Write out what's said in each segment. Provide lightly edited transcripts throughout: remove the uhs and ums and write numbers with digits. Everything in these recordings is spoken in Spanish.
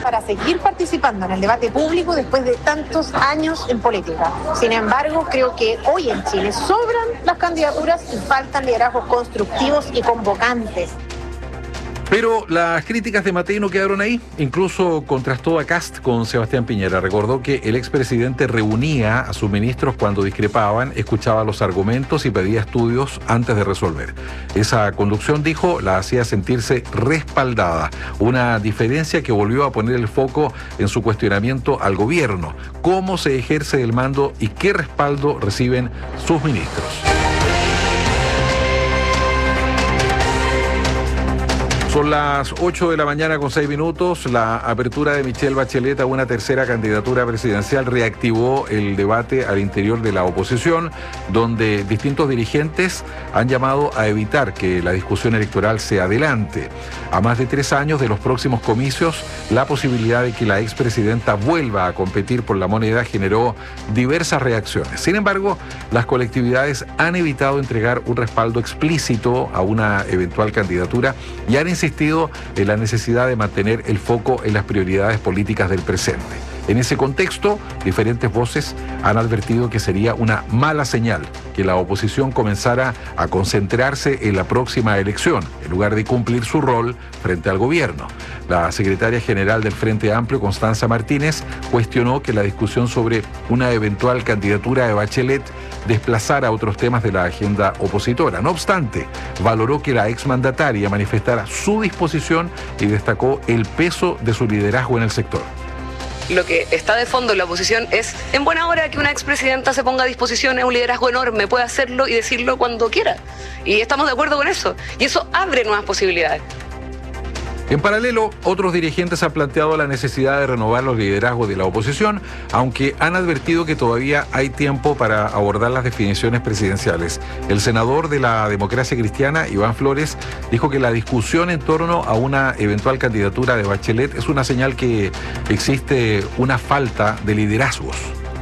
para seguir participando en el debate público después de tantos años en política. Sin embargo, creo que hoy en Chile sobran las candidaturas y faltan liderazgos constructivos y convocantes. Pero las críticas de Matei no quedaron ahí. Incluso contrastó a Kast con Sebastián Piñera. Recordó que el expresidente reunía a sus ministros cuando discrepaban, escuchaba los argumentos y pedía estudios antes de resolver. Esa conducción, dijo, la hacía sentirse respaldada. Una diferencia que volvió a poner el foco en su cuestionamiento al gobierno. Cómo se ejerce el mando y qué respaldo reciben sus ministros. Son las 8 de la mañana con 6 minutos. La apertura de Michelle Bachelet a una tercera candidatura presidencial reactivó el debate al interior de la oposición, donde distintos dirigentes han llamado a evitar que la discusión electoral se adelante. A más de 3 años de los próximos comicios, la posibilidad de que la expresidenta vuelva a competir por la moneda generó diversas reacciones. Sin embargo, las colectividades han evitado entregar un respaldo explícito a una eventual candidatura y han insistido en la necesidad de mantener el foco en las prioridades políticas del presente. En ese contexto, diferentes voces han advertido que sería una mala señal que la oposición comenzara a concentrarse en la próxima elección, en lugar de cumplir su rol frente al gobierno. La secretaria general del Frente Amplio, Constanza Martínez, cuestionó que la discusión sobre una eventual candidatura de Bachelet desplazara otros temas de la agenda opositora. No obstante, valoró que la exmandataria manifestara su disposición y destacó el peso de su liderazgo en el sector. Lo que está de fondo en la oposición es en buena hora que una expresidenta se ponga a disposición, es un liderazgo enorme, puede hacerlo y decirlo cuando quiera. Y estamos de acuerdo con eso. Y eso abre nuevas posibilidades. En paralelo, otros dirigentes han planteado la necesidad de renovar los liderazgos de la oposición, aunque han advertido que todavía hay tiempo para abordar las definiciones presidenciales. El senador de la Democracia Cristiana, Iván Flores, dijo que la discusión en torno a una eventual candidatura de Bachelet es una señal que existe una falta de liderazgos.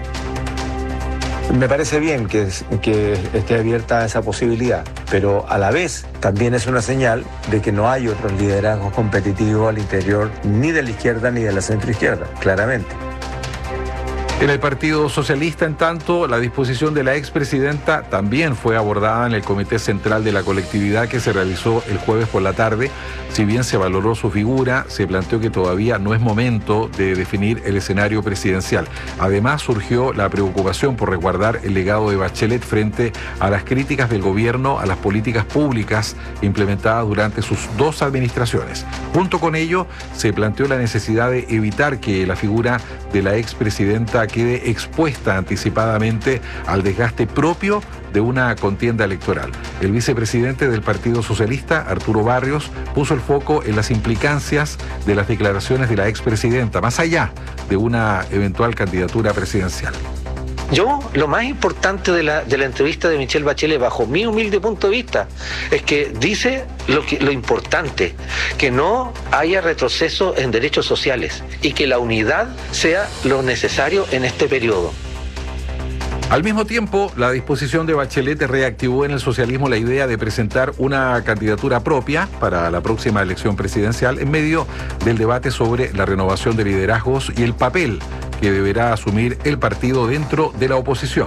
Me parece bien que esté abierta esa posibilidad, pero a la vez también es una señal de que no hay otros liderazgos competitivos al interior ni de la izquierda ni de la centroizquierda, claramente. En el Partido Socialista, en tanto, la disposición de la expresidenta también fue abordada en el Comité Central de la Colectividad que se realizó el jueves por la tarde. Si bien se valoró su figura, se planteó que todavía no es momento de definir el escenario presidencial. Además, surgió la preocupación por resguardar el legado de Bachelet frente a las críticas del gobierno a las políticas públicas implementadas durante sus 2 administraciones. Junto con ello, se planteó la necesidad de evitar que la figura de la expresidenta quede expuesta anticipadamente al desgaste propio de una contienda electoral. El vicepresidente del Partido Socialista, Arturo Barrios, puso el foco en las implicancias de las declaraciones de la expresidenta, más allá de una eventual candidatura presidencial. Lo más importante de la entrevista de Michelle Bachelet, bajo mi humilde punto de vista, es que dice lo importante, que no haya retroceso en derechos sociales y que la unidad sea lo necesario en este periodo. Al mismo tiempo, la disposición de Bachelet reactivó en el socialismo la idea de presentar una candidatura propia para la próxima elección presidencial en medio del debate sobre la renovación de liderazgos y el papel que deberá asumir el partido dentro de la oposición.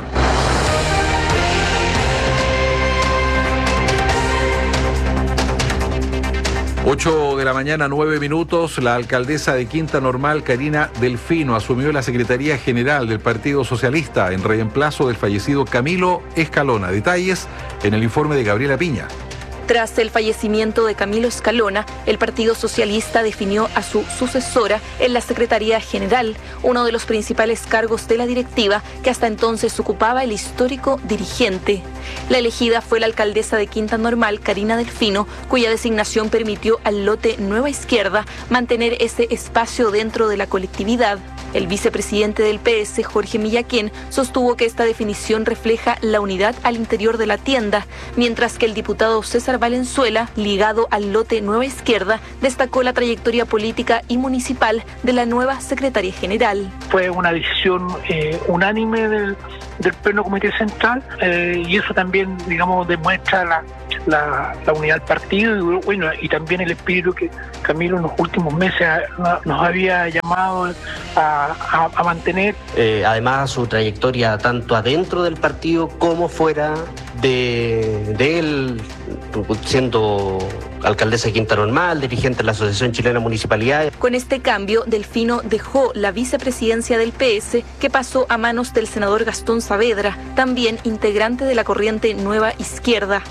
8 de la mañana, 9 minutos. La alcaldesa de Quinta Normal, Karina Delfino, asumió la Secretaría General del Partido Socialista en reemplazo del fallecido Camilo Escalona. Detalles en el informe de Gabriela Piña. Tras el fallecimiento de Camilo Escalona, el Partido Socialista definió a su sucesora en la Secretaría General, uno de los principales cargos de la directiva que hasta entonces ocupaba el histórico dirigente. La elegida fue la alcaldesa de Quinta Normal, Karina Delfino, cuya designación permitió al lote Nueva Izquierda mantener ese espacio dentro de la colectividad. El vicepresidente del PS, Jorge Millaquén, sostuvo que esta definición refleja la unidad al interior de la tienda, mientras que el diputado César Valenzuela, ligado al lote Nueva Izquierda, destacó la trayectoria política y municipal de la nueva secretaria general. Fue una decisión unánime del Pleno Comité Central y eso también, digamos, demuestra la unidad del partido y bueno, y también el espíritu que Camilo en los últimos meses nos había llamado a mantener. Además, su trayectoria tanto adentro del partido como fuera de él, siendo alcaldesa de Quinta Normal, dirigente de la Asociación Chilena de Municipalidades. Con este cambio, Delfino dejó la vicepresidencia del PS, que pasó a manos del senador Gastón Saavedra, también integrante de la corriente Nueva Izquierda.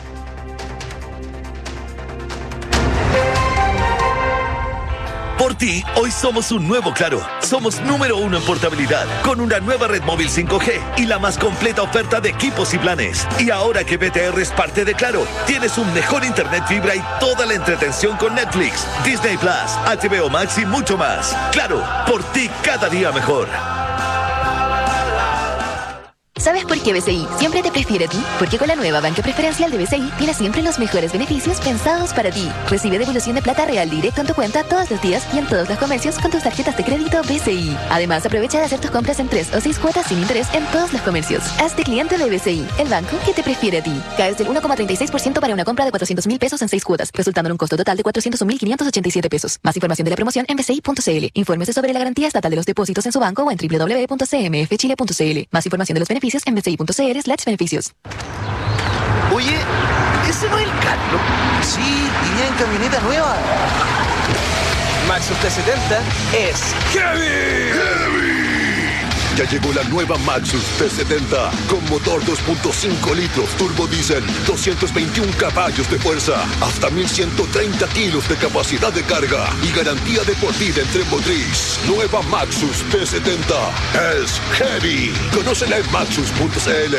Por ti, hoy somos un nuevo Claro. Somos número 1 en portabilidad, con una nueva red móvil 5G y la más completa oferta de equipos y planes. Y ahora que BTR es parte de Claro, tienes un mejor internet fibra y toda la entretención con Netflix, Disney Plus, HBO Max y mucho más. Claro, por ti cada día mejor. ¿Sabes por qué BCI siempre te prefiere a ti? Porque con la nueva banca preferencial de BCI tienes siempre los mejores beneficios pensados para ti. Recibe devolución de plata real directo en tu cuenta todos los días y en todos los comercios con tus tarjetas de crédito BCI. Además, aprovecha de hacer tus compras en 3 o 6 cuotas sin interés en todos los comercios. Hazte cliente de BCI, el banco que te prefiere a ti. Caes del 1,36% para una compra de 400.000 pesos en 6 cuotas, resultando en un costo total de 401.587 pesos. Más información de la promoción en bci.cl. Infórmese sobre la garantía estatal de los depósitos en su banco o en www.cmfchile.cl. Más información de los beneficios en bci.cl/beneficios. Oye, ¿ese no es el Carlos? Sí, y en camioneta nueva. Maxus T70 es ¡Heavy! Ya llegó la nueva Maxus T70 con motor 2.5 litros turbo diésel, 221 caballos de fuerza, hasta 1.130 kilos de capacidad de carga y garantía de por vida en tren motriz. Nueva Maxus T70 es Heavy. Conócela en maxus.cl.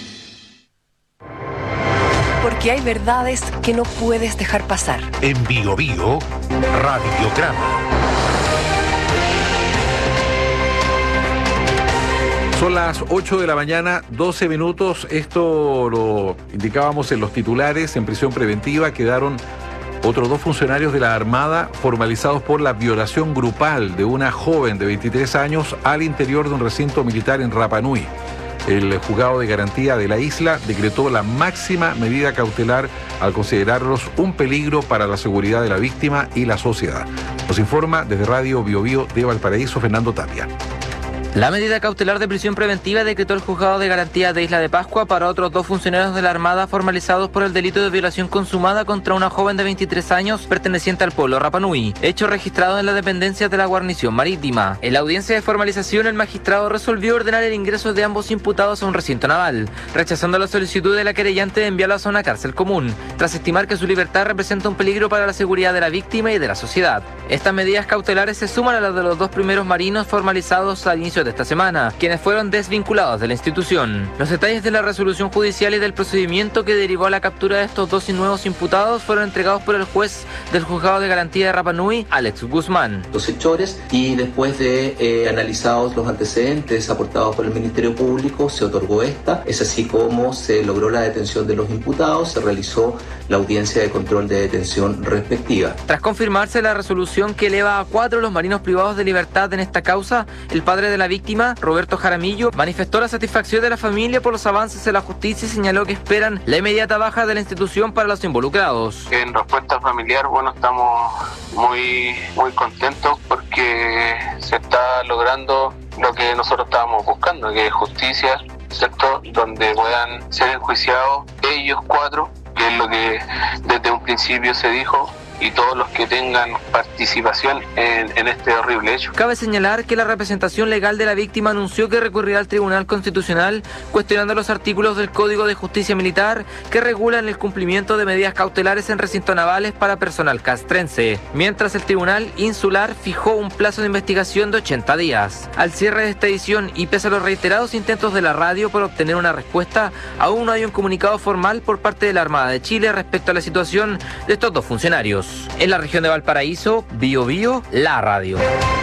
Porque hay verdades que no puedes dejar pasar. En Bio Bio, Radiograma. Son las 8 de la mañana, 12 minutos. Esto lo indicábamos en los titulares. En prisión preventiva quedaron otros 2 funcionarios de la Armada formalizados por la violación grupal de una joven de 23 años al interior de un recinto militar en Rapa Nui. El juzgado de garantía de la isla decretó la máxima medida cautelar al considerarlos un peligro para la seguridad de la víctima y la sociedad. Nos informa desde Radio Bio Bio de Valparaíso, Fernando Tapia. La medida cautelar de prisión preventiva decretó el juzgado de garantía de Isla de Pascua para otros 2 funcionarios de la Armada formalizados por el delito de violación consumada contra una joven de 23 años perteneciente al pueblo Rapa Nui, hecho registrado en las dependencias de la guarnición marítima. En la audiencia de formalización, el magistrado resolvió ordenar el ingreso de ambos imputados a un recinto naval, rechazando la solicitud de la querellante de enviarlos a una cárcel común, tras estimar que su libertad representa un peligro para la seguridad de la víctima y de la sociedad. Estas medidas cautelares se suman a las de los 2 primeros marinos formalizados al inicio de esta semana, quienes fueron desvinculados de la institución. Los detalles de la resolución judicial y del procedimiento que derivó a la captura de estos 2 nuevos imputados fueron entregados por el juez del juzgado de garantía de Rapa Nui, Alex Guzmán. Los hechores, y después de analizados los antecedentes aportados por el Ministerio Público, se otorgó esta. Es así como se logró la detención de los imputados, se realizó la audiencia de control de detención respectiva. Tras confirmarse la resolución que eleva a 4 los marinos privados de libertad en esta causa, el padre de la víctima, Roberto Jaramillo, manifestó la satisfacción de la familia por los avances en la justicia y señaló que esperan la inmediata baja de la institución para los involucrados. En respuesta familiar, estamos muy contentos porque se está logrando lo que nosotros estábamos buscando, que es justicia, ¿cierto? Donde puedan ser enjuiciados ellos 4, que es lo que desde un principio se dijo, y todos los que tengan participación en este horrible hecho. Cabe señalar que la representación legal de la víctima anunció que recurrirá al Tribunal Constitucional cuestionando los artículos del Código de Justicia Militar que regulan el cumplimiento de medidas cautelares en recintos navales para personal castrense, mientras el Tribunal Insular fijó un plazo de investigación de 80 días. Al cierre de esta edición y pese a los reiterados intentos de la radio por obtener una respuesta, aún no hay un comunicado formal por parte de la Armada de Chile respecto a la situación de estos 2 funcionarios. En la región de Valparaíso, Bio Bio, la radio.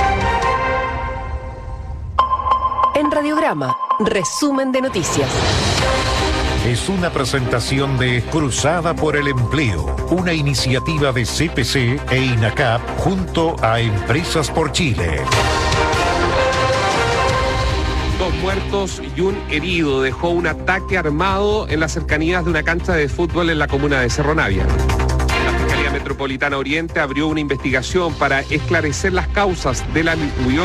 En Radiograma, resumen de noticias. Es una presentación de Cruzada por el Empleo, una iniciativa de CPC e INACAP junto a Empresas por Chile. 2 muertos y un herido dejó un ataque armado en las cercanías de una cancha de fútbol en la comuna de Cerro Navia. La Fiscalía Metropolitana Oriente abrió una investigación para esclarecer las causas del aluvión